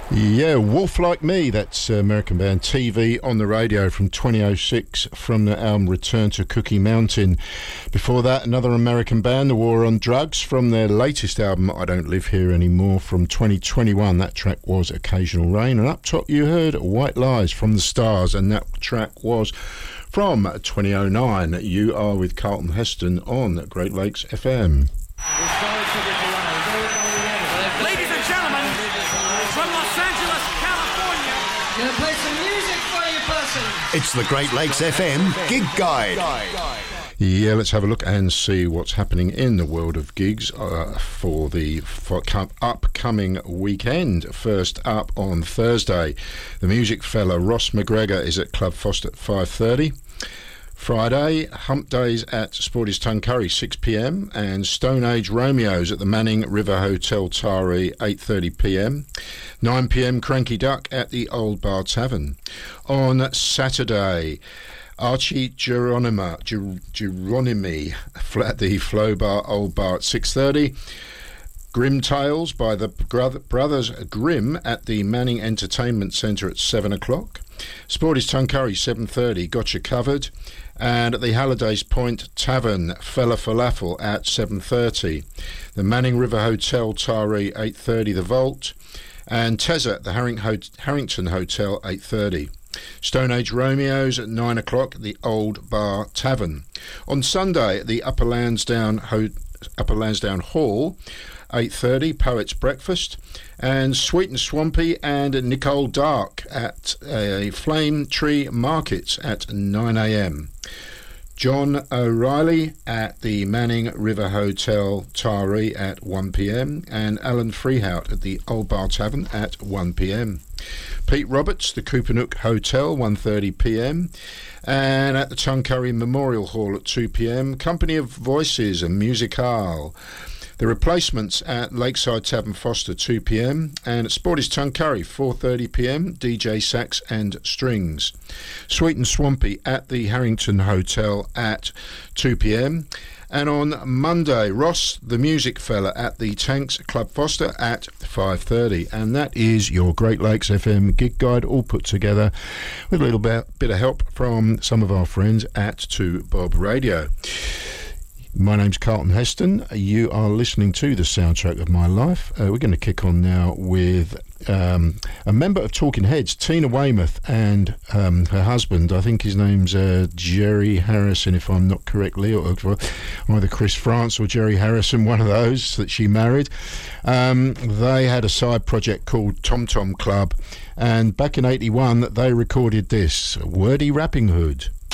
Yeah, Wolf Like Me, that's American band TV on the radio from 2006 from the album Return to Cookie Mountain. Before that, another American band, The War on Drugs, from their latest album I Don't Live Here Anymore from 2021. That track was Occasional Rain. And up top you heard White Lies from The Stars, and that track was from 2009. You are with Carlton Heston on Great Lakes FM. Ladies and gentlemen, from Los Angeles, California, gonna play some music for you, person. It's the Great Lakes FM Gig Guide. Yeah, let's have a look and see what's happening in the world of gigs for the upcoming weekend. First up on Thursday, the music fella Ross McGregor is at Club Foster at 5:30. Friday, Hump Days at Sporty's Tuncurry, 6pm, and Stone Age Romeos at the Manning River Hotel Taree, 8:30pm. 9pm, Cranky Duck at the Old Bar Tavern. On Saturday, Archie Geronimi at the Flow Bar, Old Bar at 6:30. Grim Tales by the Brothers Grimm at the Manning Entertainment Centre at 7 o'clock. Sporty's Tuncurry, 7:30, Got You Covered. And at the Hallidays Point Tavern, Fella Falafel at 7:30. The Manning River Hotel Taree, 8:30, The Vault. And Tezza at the Harrington Hotel, 8:30. Stone Age Romeos at 9 o'clock at the Old Bar Tavern. On Sunday at the Upper Lansdowne Hall, 8:30, Poets Breakfast. And Sweet and Swampy and Nicole Dark at a Flame Tree Market at 9am. John O'Reilly at the Manning River Hotel Taree at 1pm, and Alan Freehout at the Old Bar Tavern at 1pm. Pete Roberts, the Coopanook Hotel, 1:30pm, and at the Tuncurry Memorial Hall at 2pm, Company of Voices and Musicale. The Replacements at Lakeside Tavern Foster, 2pm, and at Sporty's Tuncurry, 4:30pm, DJ Sax and Strings. Sweet and Swampy at the Harrington Hotel at 2pm. And on Monday, Ross, the music fella, at the Tanks Club Foster at 5:30. And that is your Great Lakes FM Gig Guide, all put together with a little bit of help from some of our friends at 2 Bob Radio. My name's Carlton Heston. You are listening to the soundtrack of my life. We're going to kick on now with a member of Talking Heads, Tina Weymouth, and her husband. I think his name's Jerry Harrison, if I'm not correctly, or either Chris France or Jerry Harrison, one of those that she married. They had a side project called Tom Tom Club, and back in '81 they recorded this, Wordy Rapping Hood.